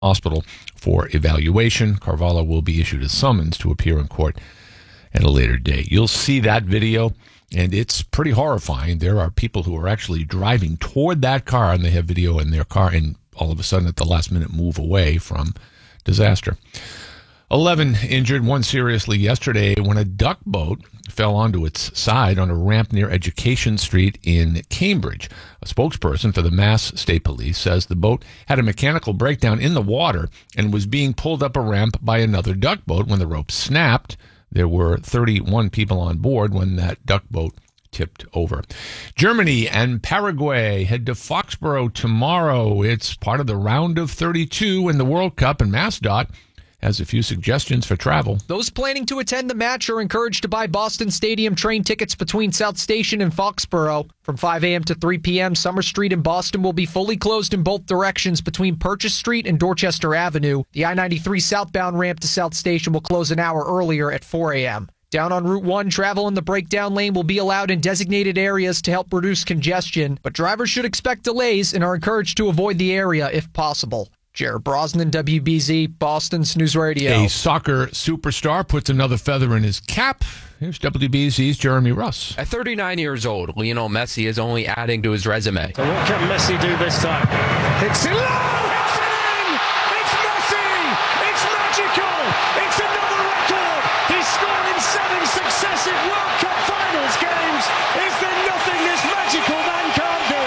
hospital for evaluation. Carvalho will be issued a summons to appear in court at a later date. You'll see that video, and it's pretty horrifying. There are people who are actually driving toward that car, and they have video in their car, and all of a sudden at the last minute move away from disaster. 11 injured, one seriously yesterday when a duck boat fell onto its side on a ramp near Education Street in Cambridge. A spokesperson for the Mass State Police says the boat had a mechanical breakdown in the water and was being pulled up a ramp by another duck boat when the rope snapped. There were 31 people on board when that duck boat tipped over. Germany and Paraguay head to Foxborough tomorrow. It's part of the round of 32 in the World Cup, and MassDOT has a few suggestions for travel. Those planning to attend the match are encouraged to buy Boston Stadium train tickets between South Station and Foxborough. From 5 a.m. to 3 p.m., Summer Street in Boston will be fully closed in both directions between Purchase Street and Dorchester Avenue. The I-93 southbound ramp to South Station will close an hour earlier at 4 a.m. Down on Route 1, travel in the breakdown lane will be allowed in designated areas to help reduce congestion, but drivers should expect delays and are encouraged to avoid the area if possible. Jared Brosnan, WBZ, Boston's News Radio. A soccer superstar puts another feather in his cap. Here's WBZ's Jeremy Russ. At 39 years old, Lionel Messi is only adding to his resume. So what can Messi do this time? It's in low! It's in! It's Messi! It's magical! It's another record! He's scored in 7 successive World Cup Finals games! Is there nothing this magical man can't do?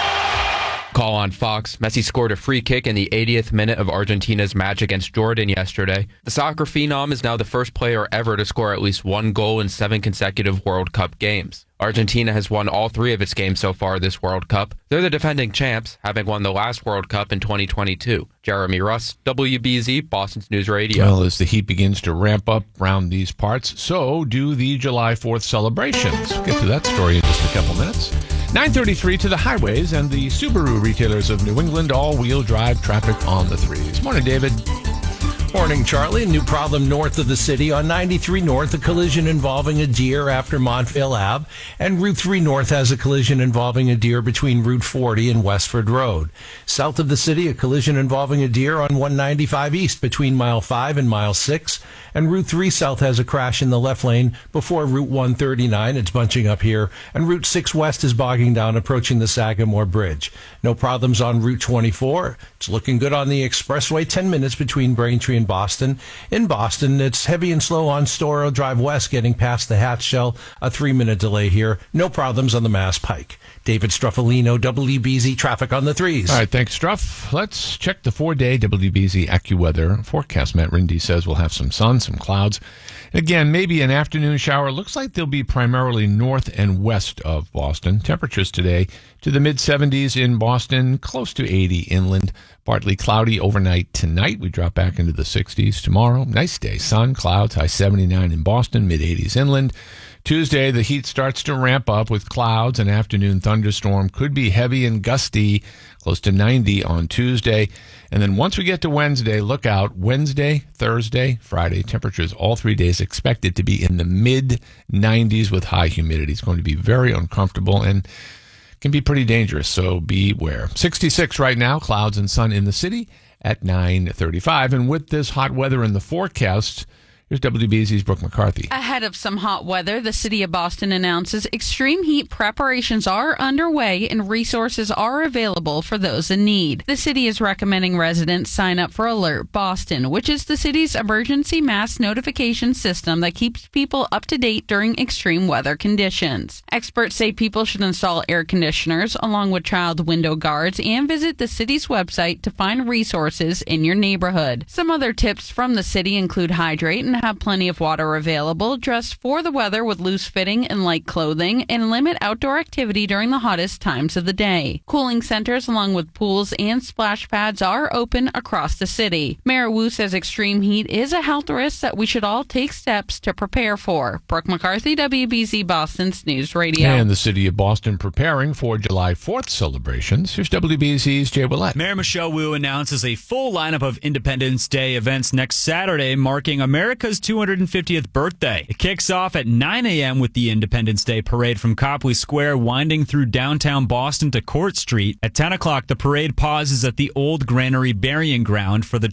Call on Fox. Messi scored a free kick in the 80th minute of Argentina's match against Jordan yesterday. The soccer phenom is now the first player ever to score at least 1 goal in 7 consecutive World Cup games. Argentina has won all 3 of its games so far this World Cup. They're the defending champs, having won the last World Cup in 2022. Jeremy Russ, WBZ, Boston's News Radio. Well, as the heat begins to ramp up around these parts, so do the July 4th celebrations. We'll get to that story in just a couple minutes. 9:33 to the highways and the Subaru retailers of New England, all-wheel drive traffic on the 3s. Morning, David. Morning, Charlie. A new problem north of the city on 93 North, a collision involving a deer after Montvale Ave, and Route 3 North has a collision involving a deer between Route 40 and Westford Road. South of the city, a collision involving a deer on 195 East between Mile 5 and Mile 6, and Route 3 South has a crash in the left lane before Route 139. It's bunching up here, and Route 6 West is bogging down approaching the Sagamore Bridge. No problems on Route 24. It's looking good on the expressway, 10 minutes between Braintree and Boston. In Boston, it's heavy and slow on Storrow Drive West getting past the Hatch Shell. A 3-minute delay here. No problems on the Mass Pike. David Struffolino, WBZ traffic on the 3s. All right, thanks, Struff. Let's check the 4-day WBZ AccuWeather forecast. Matt Rindy says we'll have some sun, some clouds. Again, maybe an afternoon shower. Looks like they'll be primarily north and west of Boston. Temperatures today to the mid-70s in Boston, close to 80 inland. Partly cloudy overnight tonight. We drop back into the 60s tomorrow. Nice day. Sun, clouds, high 79 in Boston, mid-80s inland. Tuesday, the heat starts to ramp up with clouds. An afternoon thunderstorm could be heavy and gusty, close to 90 on Tuesday. And then once we get to Wednesday, look out. Wednesday, Thursday, Friday, temperatures all 3 days expected to be in the mid-90s with high humidity. It's going to be very uncomfortable and can be pretty dangerous, so beware. 66 right now, clouds and sun in the city at 9:35. And with this hot weather in the forecast, here's WBZ's Brooke McCarthy. Ahead of some hot weather, the city of Boston announces extreme heat preparations are underway and resources are available for those in need. The city is recommending residents sign up for Alert Boston, which is the city's emergency mass notification system that keeps people up to date during extreme weather conditions. Experts say people should install air conditioners along with child window guards and visit the city's website to find resources in your neighborhood. Some other tips from the city include hydrate and have plenty of water available, dress for the weather with loose fitting and light clothing, and limit outdoor activity during the hottest times of the day. Cooling centers along with pools and splash pads are open across the city. Mayor Wu says extreme heat is a health risk that we should all take steps to prepare for. Brooke McCarthy, WBZ Boston's News Radio. And the city of Boston preparing for July 4th celebrations. Here's WBZ's Jay Willett. Mayor Michelle Wu announces a full lineup of Independence Day events next Saturday, marking America's America's 250th birthday. It kicks off at 9 a.m. with the Independence Day Parade from Copley Square, winding through downtown Boston to Court Street. At 10 o'clock, the parade pauses at the Old Granary Burying Ground for the